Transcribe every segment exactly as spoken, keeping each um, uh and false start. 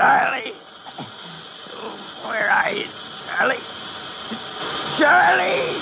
Charlie. Where are you, Charlie? Charlie!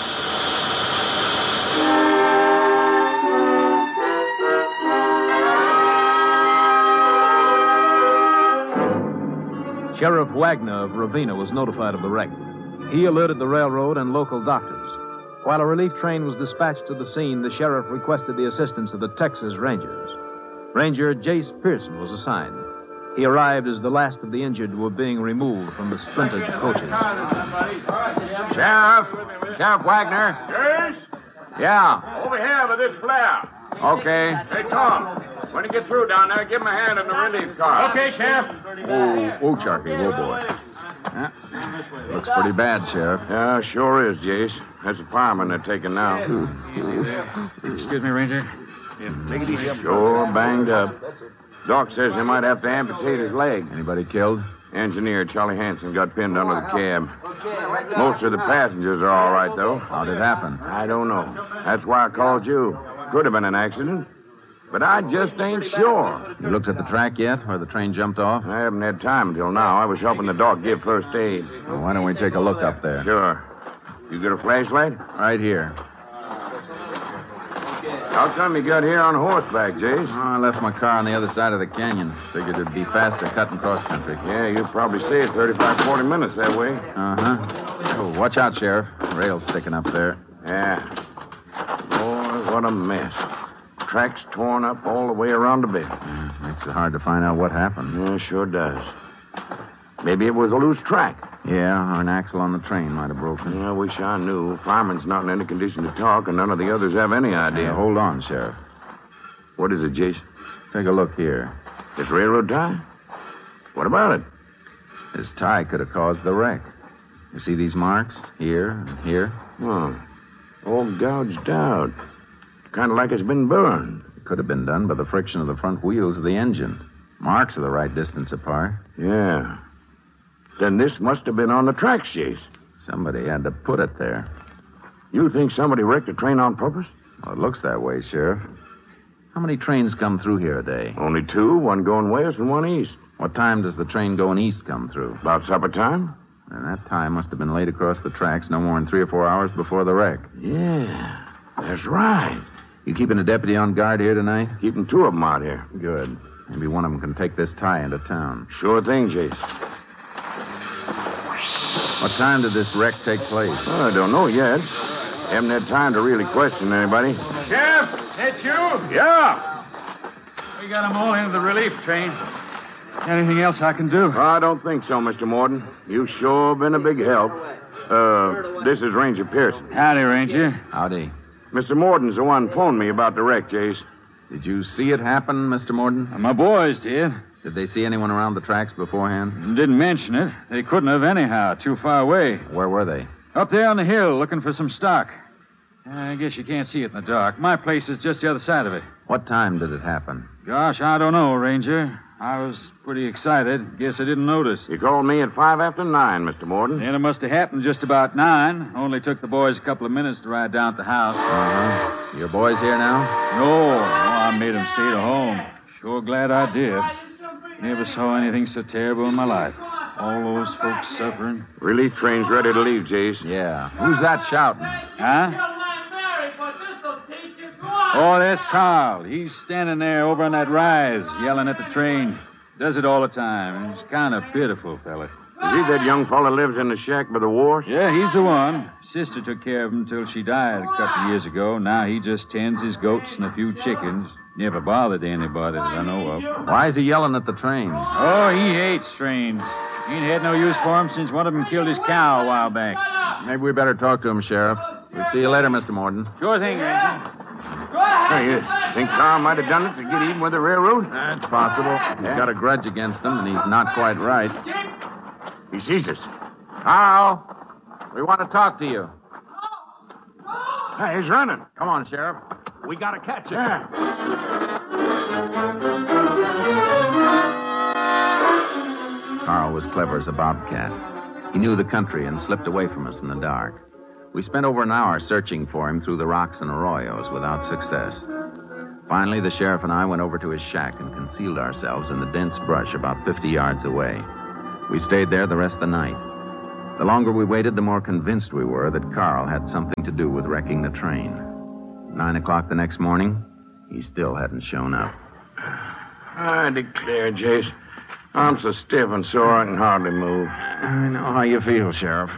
Sheriff Wagner of Ravenna was notified of the wreck. He alerted the railroad and local doctors. While a relief train was dispatched to the scene, the sheriff requested the assistance of the Texas Rangers. Ranger Jace Pearson was assigned. He arrived as the last of the injured were being removed from the splintered coaches. Sheriff! Sheriff Wagner! Yes? Yeah. Over here with this flare. Okay. Hey, Tom. When you get through down there, give him a hand in the relief car. Okay, Sheriff. Oh, oh, Sharky, oh, boy. Yeah. Looks pretty bad, Sheriff. Yeah, sure is, Jace. That's the fireman they're taking now. Excuse me, Ranger. Yeah, take it easy. Sure banged up. Doc says they might have to amputate his leg. Anybody killed? Engineer Charlie Hanson got pinned under the cab. Most of the passengers are all right, though. How'd it happen? I don't know. That's why I called you. Could have been an accident. But I just ain't sure. You looked at the track yet, where the train jumped off? I haven't had time until now. I was helping the doc give first aid. Well, why don't we take a look up there? Sure. You got a flashlight? Right here. How come you got here on horseback, Jace? Oh, I left my car on the other side of the canyon. Figured it'd be faster cutting cross country. Yeah, you probably saved thirty-five, forty minutes that way. Uh-huh. Oh, watch out, Sheriff. Rail's sticking up there. Yeah. Boy, what a mess. Tracks torn up all the way around the bend. Yeah, makes it hard to find out what happened. Yeah, sure does. Maybe it was a loose track. Yeah, or an axle on the train might have broken. Yeah, I wish I knew. Fireman's not in any condition to talk, and none of the others have any idea. Yeah, hold on, Sheriff. What is it, Jason? Take a look here. This railroad tie? What about it? This tie could have caused the wreck. You see these marks? Here and here? Oh. All gouged out. Kind of like it's been burned. It could have been done by the friction of the front wheels of the engine. Marks are the right distance apart. Yeah. Then this must have been on the tracks, Chase. Somebody had to put it there. You think somebody wrecked the train on purpose? Well, it looks that way, Sheriff. How many trains come through here a day? Only two, one going west and one east. What time does the train going east come through? About supper time? And that time must have been laid across the tracks no more than three or four hours before the wreck. Yeah, that's right. You keeping a deputy on guard here tonight? Keeping two of them out here. Good. Maybe one of them can take this tie into town. Sure thing, Chase. What time did this wreck take place? Well, I don't know yet. Haven't had time to really question anybody. Sheriff, that you? Yeah. We got them all into the relief train. Anything else I can do? I don't think so, Mister Morton. You've sure been a big help. Uh, this is Ranger Pearson. Howdy, Ranger. Howdy. Mister Morton's the one phoned me about the wreck, Chase. Did you see it happen, Mister Morton? My boys did. Did they see anyone around the tracks beforehand? Didn't mention it. They couldn't have anyhow. Too far away. Where were they? Up there on the hill, looking for some stock. I guess you can't see it in the dark. My place is just the other side of it. What time did it happen? Gosh, I don't know, Ranger. I was pretty excited. Guess I didn't notice. You called me at five after nine, Mister Morton. Then it must have happened just about nine. Only took the boys a couple of minutes to ride down to the house. Uh-huh. Your boys here now? No, no, I made them stay at home. Sure glad I did. Never saw anything so terrible in my life. All those folks suffering. Relief train's ready to leave, Chase. Yeah. Who's that shouting? Huh? Oh, that's Carl. He's standing there over on that rise, yelling at the train. Does it all the time. He's kind of pitiful, fella. Is he that young fella lives in the shack by the wharf? Yeah, he's the one. Sister took care of him until she died a couple of years ago. Now he just tends his goats and a few chickens. Never bothered anybody that I know of. Why is he yelling at the train? Oh, he hates trains. He ain't had no use for him since one of them killed his cow a while back. Maybe we better talk to him, Sheriff. We'll see you later, Mister Morton. Sure thing, Ranger. Hey, you think Carl might have done it to get even with the railroad? That's possible. He's Yeah. got a grudge against them, and he's not quite right. He sees us. Carl, we want to talk to you. Hey, he's running. Come on, Sheriff. We got to catch him. Yeah. Carl was clever as a bobcat. He knew the country and slipped away from us in the dark. We spent over an hour searching for him through the rocks and arroyos without success. Finally, the sheriff and I went over to his shack and concealed ourselves in the dense brush about fifty yards away. We stayed there the rest of the night. The longer we waited, the more convinced we were that Carl had something to do with wrecking the train. Nine o'clock the next morning, he still hadn't shown up. I declare, Jace, I'm so stiff and sore I can hardly move. I know how you feel, Sheriff.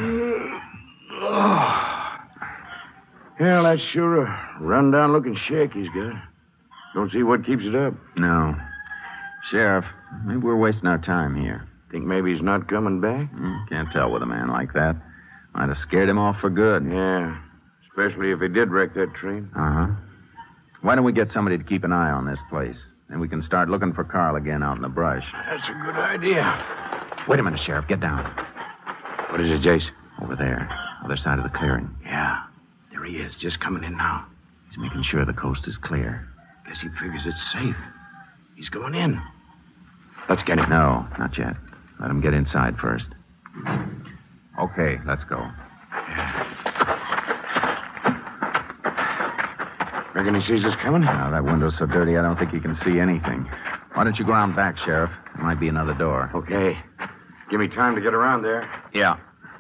Oh. Hell, that's sure a run-down-looking shack he's got. Don't see what keeps it up. No. Sheriff, maybe we're wasting our time here. Think maybe he's not coming back? Mm, can't tell with a man like that. Might have scared him off for good. Yeah, especially if he did wreck that train. Uh-huh. Why don't we get somebody to keep an eye on this place? Then we can start looking for Carl again out in the brush. That's a good idea. Wait a minute, Sheriff. Get down. What is it, Jace? Over there. Other side of the clearing. Yeah, there he is, just coming in now. He's making sure the coast is clear. Guess he figures it's safe. He's going in. Let's get him. No, not yet. Let him get inside first. Okay, let's go. Reckon he sees us coming? Now, that window's so dirty, I don't think he can see anything. Why don't you go around back, Sheriff? There might be another door. Okay. Give me time to get around there. Yeah.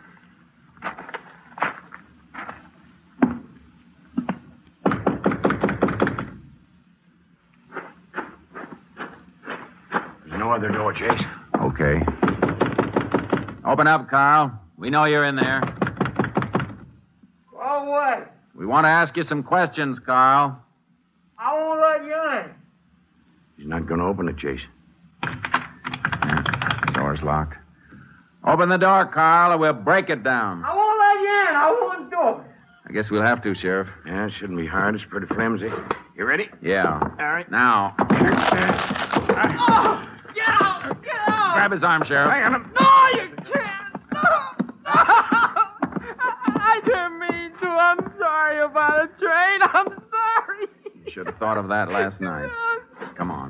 There's no other door, Chase. Okay. Open up, Carl. We know you're in there. Oh, what? We want to ask you some questions, Carl. I won't let you in. He's not going to open it, Chase. Yeah, door's locked. Open the door, Carl, or we'll break it down. I won't let you in. I won't do it. I guess we'll have to, Sheriff. Yeah, it shouldn't be hard. It's pretty flimsy. You ready? Yeah. All right. Now. Oh, get out! Get out! Grab his arm, Sheriff. Hang on. No, you can't! No! I didn't mean to. I'm sorry about the train. I'm sorry. You should have thought of that last night. Come on.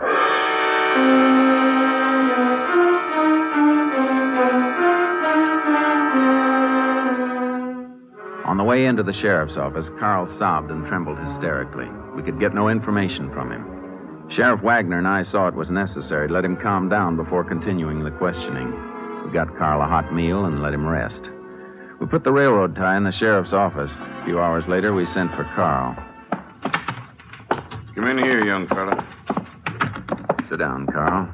On the way into the sheriff's office, Carl sobbed and trembled hysterically. We could get no information from him. Sheriff Wagner and I saw it was necessary to let him calm down before continuing the questioning. We got Carl a hot meal and let him rest. We put the railroad tie in the sheriff's office. A few hours later, we sent for Carl. Come in here, young fella. Sit down, Carl.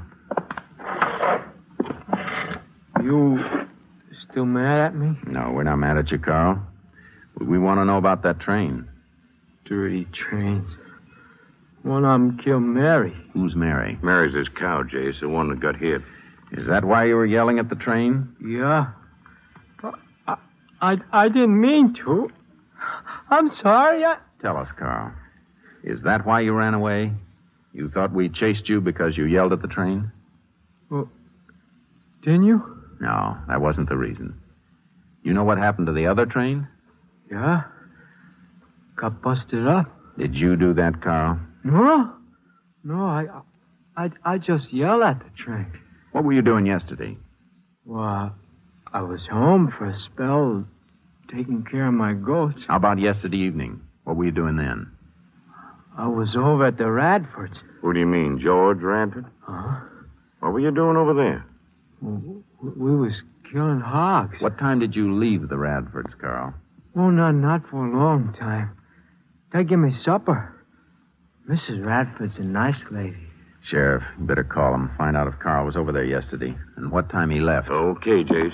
You still mad at me? No, we're not mad at you, Carl. We want to know about that train. Dirty trains. One of them killed Mary. Who's Mary? Mary's his cow, Jace, the one that got hit. Is that why you were yelling at the train? Yeah. I, I, I didn't mean to. I'm sorry. I... Tell us, Carl. Is that why you ran away? You thought we chased you because you yelled at the train? Well, didn't you? No, that wasn't the reason. You know what happened to the other train? Yeah. Got busted up. Did you do that, Carl? No. No, I, I, I just yelled at the train. What were you doing yesterday? Well, I was home for a spell, taking care of my goats. How about yesterday evening? What were you doing then? I was over at the Radfords. Who do you mean, George Radford? Huh? What were you doing over there? Well, we was killing hogs. What time did you leave the Radfords, Carl? Oh, not, not for a long time. They give me supper. Missus Radford's a nice lady. Sheriff, you better call him. Find out if Carl was over there yesterday and what time he left. Okay, Jace.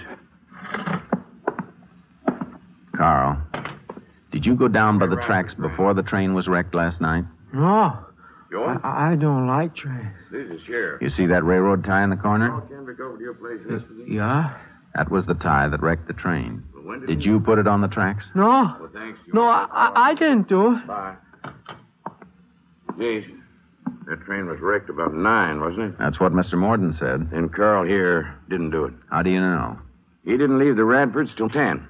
Carl, did you go down by the tracks before the train was wrecked last night? No. George? I, I don't like trains. This is Sheriff. You see that railroad tie in the corner? Can't we go over to your place yesterday? Yeah? That was the tie that wrecked the train. Well, when did Did he- you put it on the tracks? No. Well, thanks, George. No, I, I, I didn't do it. Bye. Jace, that train was wrecked about nine, wasn't it? That's what Mister Morden said. And Carl here didn't do it. How do you know? He didn't leave the Radfords till ten.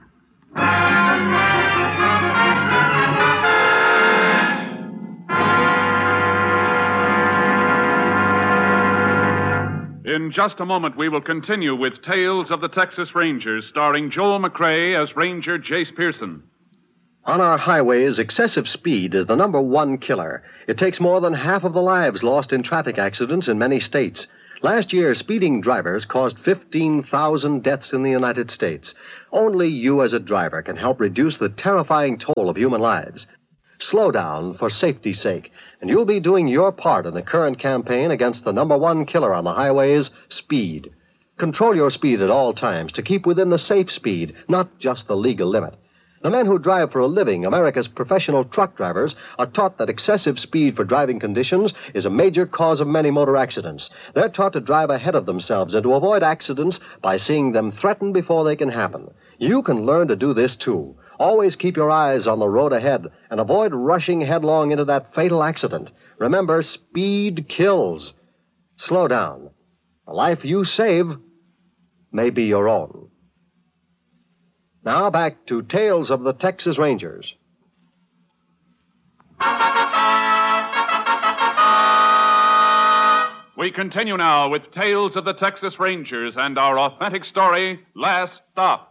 In just a moment, we will continue with Tales of the Texas Rangers, starring Joel McCrae as Ranger Jace Pearson. On our highways, excessive speed is the number one killer. It takes more than half of the lives lost in traffic accidents in many states. Last year, speeding drivers caused fifteen thousand deaths in the United States. Only you as a driver can help reduce the terrifying toll of human lives. Slow down for safety's sake, and you'll be doing your part in the current campaign against the number one killer on the highways, speed. Control your speed at all times to keep within the safe speed, not just the legal limit. The men who drive for a living, America's professional truck drivers, are taught that excessive speed for driving conditions is a major cause of many motor accidents. They're taught to drive ahead of themselves and to avoid accidents by seeing them threatened before they can happen. You can learn to do this, too. Always keep your eyes on the road ahead and avoid rushing headlong into that fatal accident. Remember, speed kills. Slow down. The life you save may be your own. Now back to Tales of the Texas Rangers. We continue now with Tales of the Texas Rangers and our authentic story, Last Stop.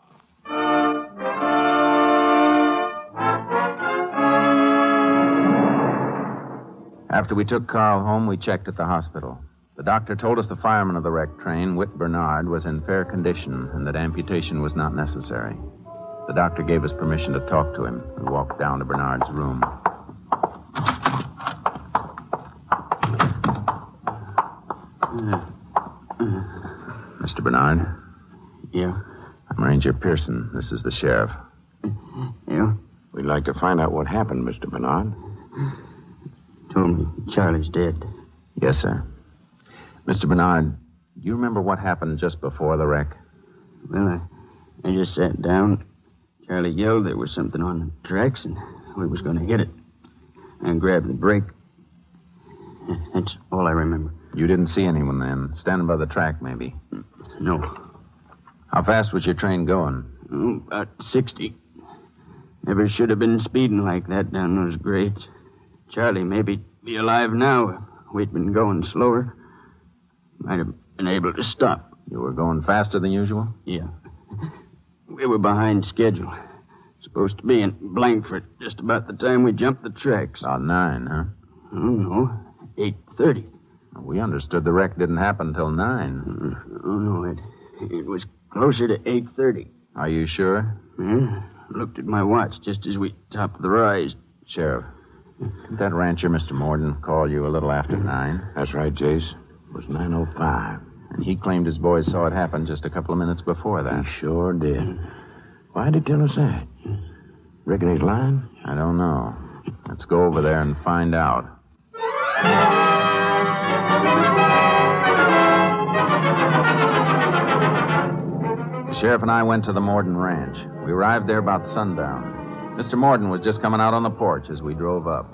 After we took Carl home, we checked at the hospital. The doctor told us the fireman of the wrecked train, Whit Bernard, was in fair condition and that amputation was not necessary. The doctor gave us permission to talk to him. We walked down to Bernard's room. Mister Bernard? Yeah? I'm Ranger Pearson. This is the sheriff. Yeah? We'd like to find out what happened, Mister Bernard. Told me Charlie's dead. Yes, sir. Mister Bernard, do you remember what happened just before the wreck? Well, I, I just sat down. Charlie yelled there was something on the tracks, and we was going to hit it. I grabbed the brake. That's all I remember. You didn't see anyone then? Standing by the track, maybe? No. How fast was your train going? Oh, about sixty. Never should have been speeding like that down those grades. Charlie maybe be alive now if we'd been going slower. Might have been able to stop. You were going faster than usual? Yeah. We were behind schedule. Supposed to be in Blankford just about the time we jumped the tracks. About nine, huh? Oh, no. eight thirty. We understood the wreck didn't happen until nine. Oh, no. It, it was closer to eight thirty. Are you sure? Yeah. Looked at my watch just as we topped the rise. Sheriff, did that rancher, Mister Morden, call you a little after nine? That's right, Jace. It was nine oh five. And he claimed his boys saw it happen just a couple of minutes before that. He sure did. Why'd he tell us that? Reckon he's lying? I don't know. Let's go over there and find out. The sheriff and I went to the Morden Ranch. We arrived there about sundown. Mister Morden was just coming out on the porch as we drove up.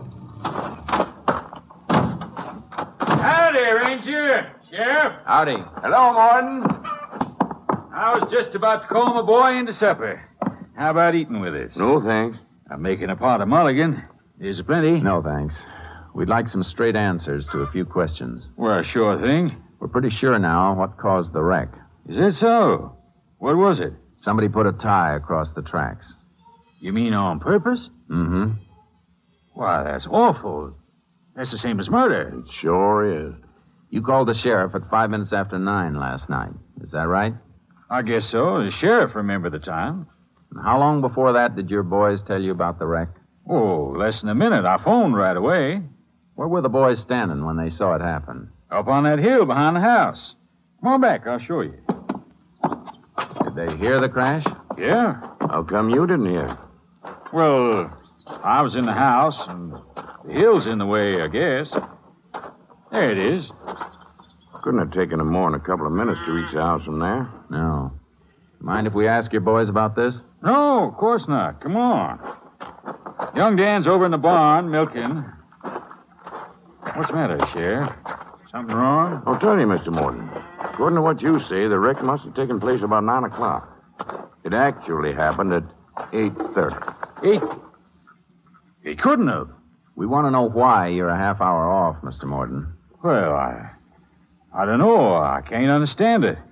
Howdy, Ranger. Sheriff. Howdy. Hello, Morden. I was just about to call my boy into supper. How about eating with us? No, thanks. I'm making a pot of mulligan. There's plenty. No, thanks. We'd like some straight answers to a few questions. Well, sure thing. We're pretty sure now what caused the wreck. Is that so? What was it? Somebody put a tie across the tracks. You mean on purpose? Mm-hmm. Why, that's awful. That's the same as murder. It sure is. You called the sheriff at five minutes after nine last night. Is that right? I guess so. The sheriff remembered the time. And how long before that did your boys tell you about the wreck? Oh, less than a minute. I phoned right away. Where were the boys standing when they saw it happen? Up on that hill behind the house. Come on back. I'll show you. Did they hear the crash? Yeah. How come you didn't hear? Well, I was in the house, and the hill's in the way, I guess. There it is. Couldn't have taken them more than a couple of minutes to reach the house from there. No. Mind if we ask your boys about this? No, of course not. Come on. Young Dan's over in the barn milking. What's the matter, Sheriff? Something wrong? I'll tell you, Mister Morton. According to what you say, the wreck must have taken place about nine o'clock. It actually happened at eight thirty. Eight? It couldn't have. We want to know why you're a half hour off, Mister Morton. Well, I... I don't know. I can't understand it.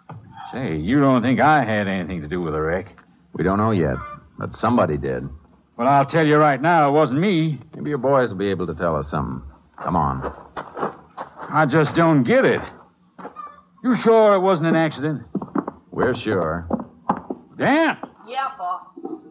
Say, you don't think I had anything to do with the wreck? We don't know yet, but somebody did. Well, I'll tell you right now, it wasn't me. Maybe your boys will be able to tell us something. Come on. I just don't get it. You sure it wasn't an accident? We're sure. Dan! Yeah, Pa.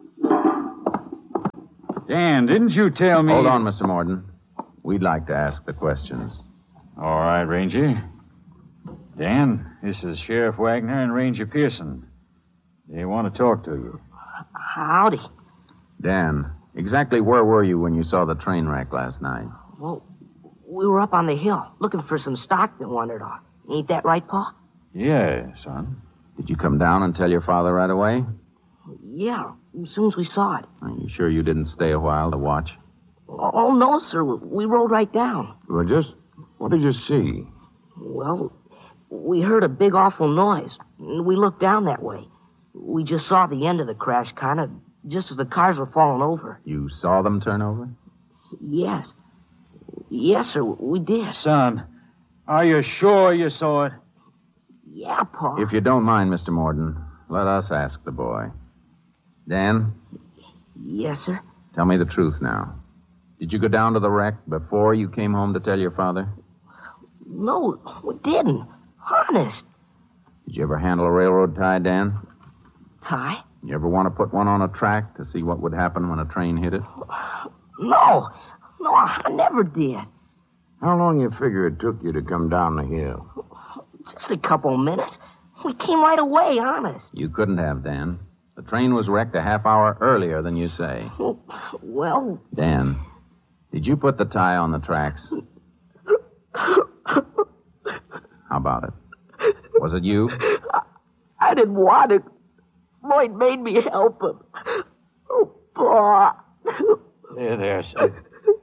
Dan, didn't you tell me... Hold on, Mister Morden. We'd like to ask the questions. All right, Ranger. Dan, this is Sheriff Wagner and Ranger Pearson. They want to talk to you. Howdy. Dan, exactly where were you when you saw the train wreck last night? Well, we were up on the hill looking for some stock that wandered off. Ain't that right, Pa? Yeah, son. Did you come down and tell your father right away? Yeah, as soon as we saw it. Are you sure you didn't stay a while to watch? Oh, no, sir. We rode right down. Well, just what did you see? Well, we heard a big, awful noise. We looked down that way. We just saw the end of the crash, kind of, just as the cars were falling over. You saw them turn over? Yes. Yes, sir, we did. Son, are you sure you saw it? Yeah, Pa. If you don't mind, Mister Morden, let us ask the boy. Dan? Yes, sir. Tell me the truth now. Did you go down to the wreck before you came home to tell your father? No, we didn't. Honest. Did you ever handle a railroad tie, Dan? Tie? You ever want to put one on a track to see what would happen when a train hit it? No. No, I never did. How long you figure it took you to come down the hill? Just a couple of minutes. We came right away, honest. You couldn't have, Dan. The train was wrecked a half hour earlier than you say. Well... Dan, did you put the tie on the tracks? How about it? Was it you? I, I didn't want it. Lloyd made me help him. Oh, Pa. There, there, son.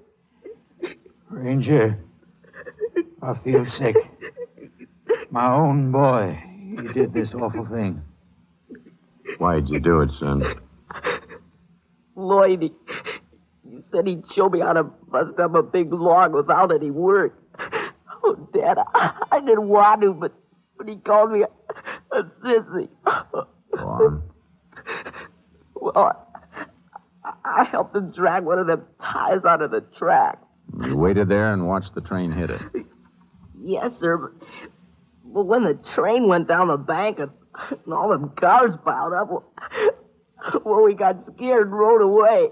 Ranger, I feel sick. My own boy, he did this awful thing. Why'd you do it, son? Lloyd, he, he said he'd show me how to bust up a big log without any work. Oh, Dad, I, I didn't want to, but, but he called me a, a sissy. Go on. Well, I, I helped him drag one of them ties out of the track. You waited there and watched the train hit it. Yes, sir, but, but when the train went down the bank and, and all them cars piled up, well, well, we got scared and rode away.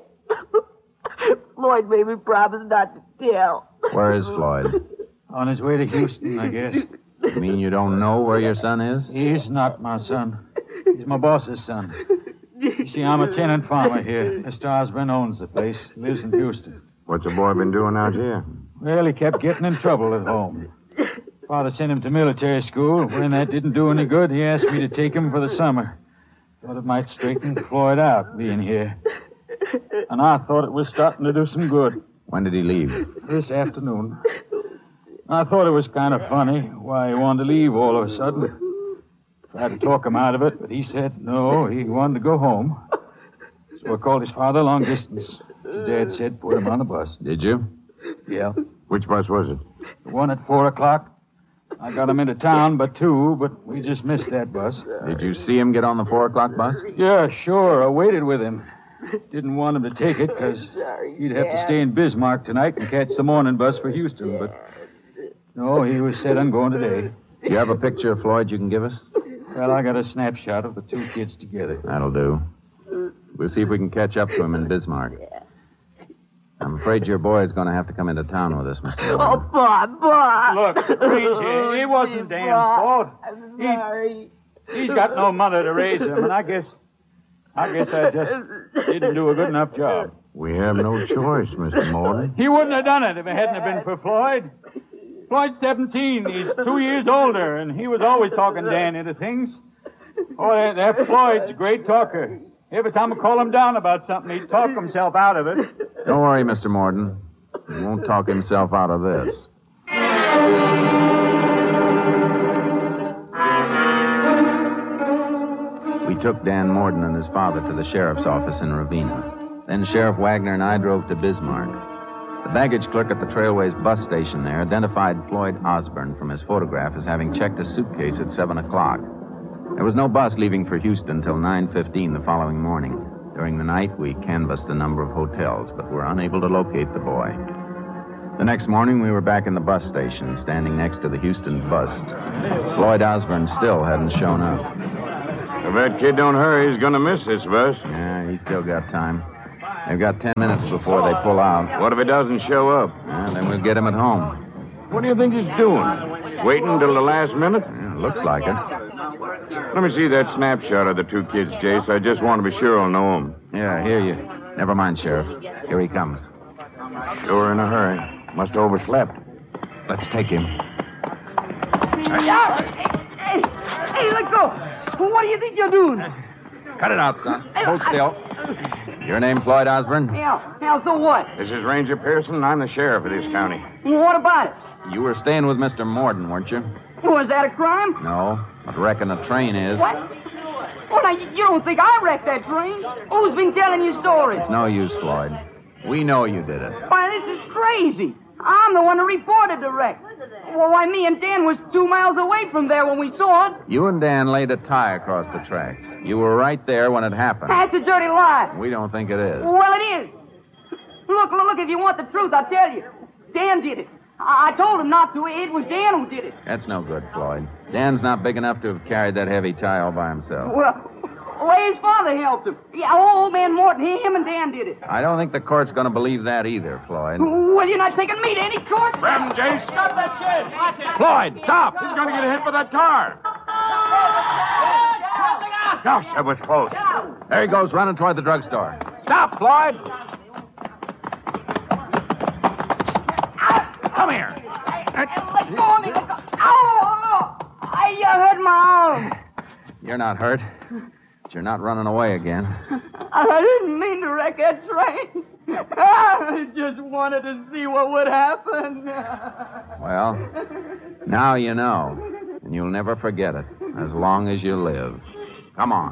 Floyd made me promise not to tell. Where is Floyd? On his way to Houston, I guess. You mean you don't know where your son is? He's not my son. He's my boss's son. You see, I'm a tenant farmer here. Mister Osborne owns the place. Lives in Houston. What's the boy been doing out here? Well, he kept getting in trouble at home. Father sent him to military school. When that didn't do any good, he asked me to take him for the summer. Thought it might straighten Floyd out, being here. And I thought it was starting to do some good. When did he leave? This afternoon. I thought it was kind of funny why he wanted to leave all of a sudden. Tried to talk him out of it, but he said no, he wanted to go home. So I called his father long distance. His dad said put him on the bus. Did you? Yeah. Which bus was it? The one at four o'clock. I got him into town by two, but we just missed that bus. Did you see him get on the four o'clock bus? Yeah, sure. I waited with him. Didn't want him to take it because he'd have to stay in Bismarck tonight and catch the morning bus for Houston. But no, he was set on going today. Do you have a picture of Floyd you can give us? Well, I got a snapshot of the two kids together. That'll do. We'll see if we can catch up to him in Bismarck. I'm afraid your boy's going to have to come into town with us, Mister Oh, Bob, Bob. Look, Ranger, it wasn't Dan's fault. I'm sorry. He, he's got no mother to raise him, and I guess, I guess I just didn't do a good enough job. We have no choice, Mister Morley. He wouldn't have done it if it hadn't have been for Floyd. Floyd's seventeen. He's two years older, and he was always talking Dan into things. Oh, that, that Floyd's a great talker. Every time I call him down about something, he'd talk himself out of it. Don't worry, Mister Morden. He won't talk himself out of this. We took Dan Morden and his father to the sheriff's office in Ravina. Then Sheriff Wagner and I drove to Bismarck. The baggage clerk at the Trailways bus station there identified Floyd Osborne from his photograph as having checked his suitcase at seven o'clock. There was no bus leaving for Houston until nine fifteen the following morning. There During the night, we canvassed a number of hotels, but were unable to locate the boy. The next morning, we were back in the bus station, standing next to the Houston bust. Floyd Osborne still hadn't shown up. If that kid don't hurry, he's going to miss this bus. Yeah, he's still got time. They've got ten minutes before they pull out. What if he doesn't show up? Well, then we'll get him at home. What do you think he's doing? Waiting till the last minute? Yeah, looks like it. Let me see that snapshot of the two kids, Jace. I just want to be sure I'll know them. Yeah, here you. Never mind, Sheriff. Here he comes. Sure in a hurry. Must have overslept. Let's take him. Hey, hey, let go. What do you think you're doing? Cut it out, son. Hold still. Your name, Floyd Osborne? Hell, hell, so what? This is Ranger Pearson, and I'm the sheriff of this county. What about it? You were staying with Mister Morden, weren't you? Was that a crime? No, but reckon a train is. What? Well, now, you don't think I wrecked that train? Who's been telling you stories? It's no use, Floyd. We know you did it. Why, this is crazy. I'm the one who reported the wreck. Well, why, me and Dan was two miles away from there when we saw it. You and Dan laid a tie across the tracks. You were right there when it happened. That's a dirty lie. We don't think it is. Well, it is. Look, look, look, if you want the truth, I'll tell you. Dan did it. I, I told him not to. It was Dan who did it. That's no good, Floyd. Dan's not big enough to have carried that heavy tie all by himself. Well, well, his father helped him. Yeah, old man Morton, him and Dan did it. I don't think the court's going to believe that either, Floyd. Well, you're not taking me to any court? Grab him, Jace. Stop that kid. Watch it. Floyd, stop! He's going to get hit by that car. Gosh, that was close. There he goes, running toward the drugstore. Stop, Floyd! Come here. Let go of me. Let go. Ow! I you hurt my arm. You're not hurt. But you're not running away again. I didn't mean to wreck that train. I just wanted to see what would happen. Well, now you know. And you'll never forget it as long as you live. Come on.